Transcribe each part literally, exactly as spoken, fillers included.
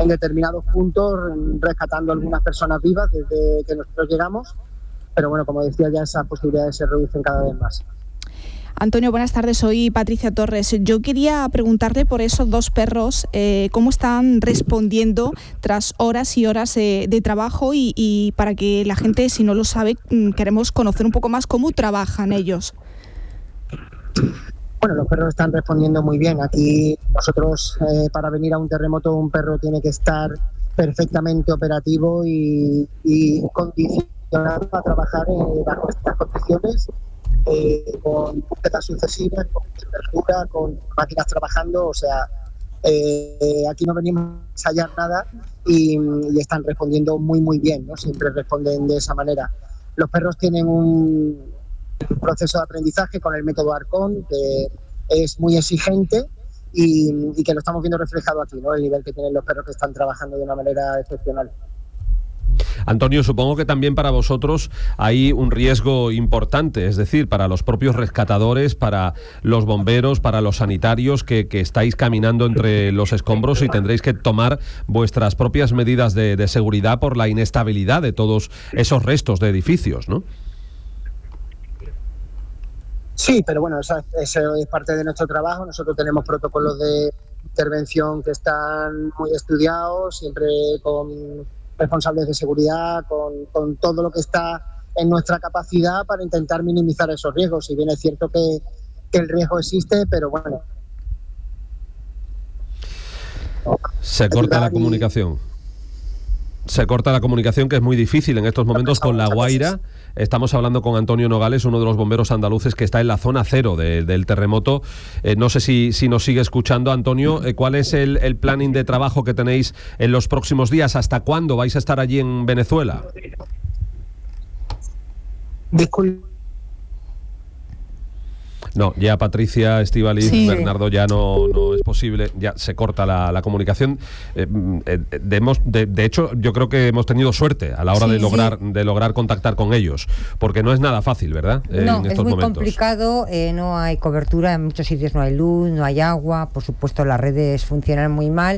en determinados puntos, rescatando a algunas personas vivas desde que nosotros llegamos, pero bueno, como decía, ya esas posibilidades se reducen cada vez más. Antonio, buenas tardes, soy Patricia Torres. Yo quería preguntarle por esos dos perros, eh, cómo están respondiendo tras horas y horas eh, de trabajo y, y para que la gente, si no lo sabe, queremos conocer un poco más cómo trabajan ellos. Bueno, los perros están respondiendo muy bien. Aquí nosotros, eh, para venir a un terremoto, un perro tiene que estar perfectamente operativo y, y condicionado a trabajar eh, bajo estas condiciones. Eh, con búsquedas sucesivas, con temperatura, con máquinas trabajando, o sea, eh, aquí no venimos a ensayar nada y, y están respondiendo muy muy bien, ¿no? Siempre responden de esa manera. Los perros tienen un proceso de aprendizaje con el método Arcón, que es muy exigente y, y que lo estamos viendo reflejado aquí, ¿no? El nivel que tienen los perros que están trabajando de una manera excepcional. Antonio, supongo que también para vosotros hay un riesgo importante, es decir, para los propios rescatadores, para los bomberos, para los sanitarios que, que estáis caminando entre los escombros y tendréis que tomar vuestras propias medidas de, de seguridad por la inestabilidad de todos esos restos de edificios, ¿no? Sí, pero bueno, eso, eso es parte de nuestro trabajo. Nosotros tenemos protocolos de intervención que están muy estudiados, siempre con responsables de seguridad, con, con todo lo que está en nuestra capacidad para intentar minimizar esos riesgos. Si bien es cierto que, que el riesgo existe, pero bueno. Se corta la comunicación. Se corta la comunicación, que es muy difícil en estos momentos con La Guaira. Estamos hablando con Antonio Nogales, uno de los bomberos andaluces que está en la zona cero de, del terremoto. Eh, no sé si, si nos sigue escuchando, Antonio. Eh, ¿Cuál es el, el planning de trabajo que tenéis en los próximos días? ¿Hasta cuándo vais a estar allí en Venezuela? Disculpe. No, ya Patricia, Estíbaliz, sí. Bernardo, ya no, no es posible, ya se corta la, la comunicación. Eh, de, de, de hecho, yo creo que hemos tenido suerte a la hora sí, de lograr sí. de lograr contactar con ellos, porque no es nada fácil, ¿verdad? Eh, no, en estos es muy momentos. complicado, eh, no hay cobertura, en muchos sitios no hay luz, no hay agua, por supuesto las redes funcionan muy mal.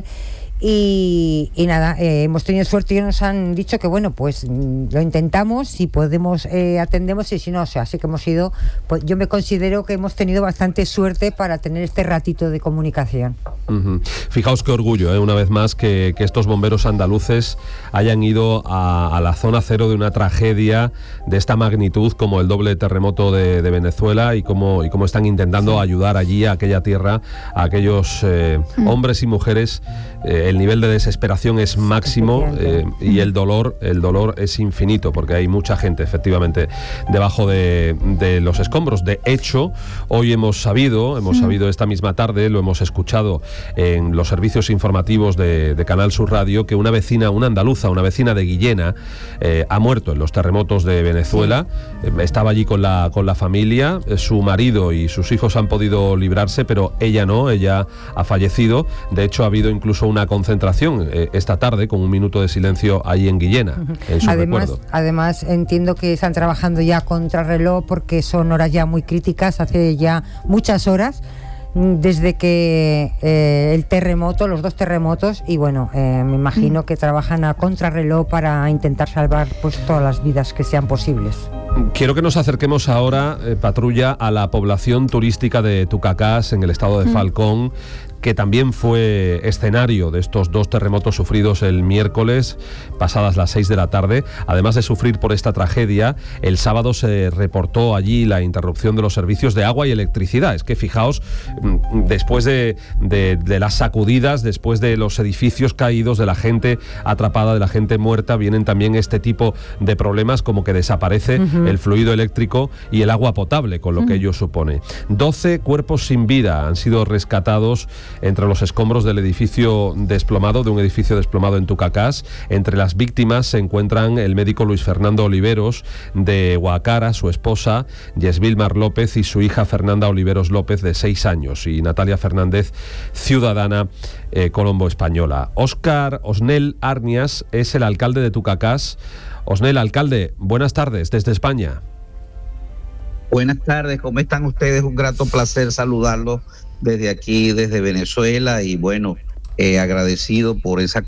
Y, y nada, eh, hemos tenido suerte y nos han dicho que bueno, pues mm, lo intentamos, si podemos eh, atendemos y si no, o sea, así que hemos ido, pues yo me considero que hemos tenido bastante suerte para tener este ratito de comunicación. Uh-huh. Fijaos qué orgullo, ¿eh? Una vez más que, que estos bomberos andaluces hayan ido a, a la zona cero de una tragedia de esta magnitud como el doble terremoto de, de Venezuela y cómo, y cómo están intentando sí. ayudar allí a aquella tierra, a aquellos eh, uh-huh. hombres y mujeres. Eh, el nivel de desesperación es máximo eh, y el dolor el dolor es infinito, porque hay mucha gente efectivamente debajo de, de los escombros. De hecho, hoy hemos sabido, hemos sabido esta misma tarde, lo hemos escuchado en los servicios informativos de, de Canal Sur Radio, que una vecina, una andaluza, una vecina de Guillena, eh, ha muerto en los terremotos de Venezuela. Eh, estaba allí con la, con la familia, eh, su marido y sus hijos han podido librarse, pero ella no, ella ha fallecido. De hecho, ha habido incluso una concentración eh, esta tarde con un minuto de silencio ahí en Guillena, uh-huh. en su además, recuerdo. Además, entiendo que están trabajando ya contra reloj porque son horas ya muy críticas, hace ya muchas horas desde que eh, el terremoto, los dos terremotos, y bueno, eh, me imagino que trabajan a contrarreloj para intentar salvar pues todas las vidas que sean posibles. Quiero que nos acerquemos ahora, eh, patrulla, a la población turística de Tucacás, en el estado de mm. Falcón, que también fue escenario de estos dos terremotos sufridos el miércoles, pasadas las seis de la tarde. Además de sufrir por esta tragedia, el sábado se reportó allí la interrupción de los servicios de agua y electricidad. Es que fijaos, después de, de, de las sacudidas, después de los edificios caídos, de la gente atrapada, de la gente muerta, vienen también este tipo de problemas, como que desaparece uh-huh. el fluido eléctrico y el agua potable, con lo uh-huh. que ello supone. doce cuerpos sin vida han sido rescatados entre los escombros del edificio desplomado, de un edificio desplomado en Tucacás. Entre las víctimas se encuentran el médico Luis Fernando Oliveros de Guacara, su esposa Yesvilmar López y su hija Fernanda Oliveros López, de seis años, y Natalia Fernández, ciudadana eh, colombo-española. Óscar Osnel Arnias es el alcalde de Tucacás. Osnel, alcalde, buenas tardes desde España. Buenas tardes, ¿cómo están ustedes? Un grato placer saludarlos desde aquí, desde Venezuela, y bueno, eh, agradecido por esa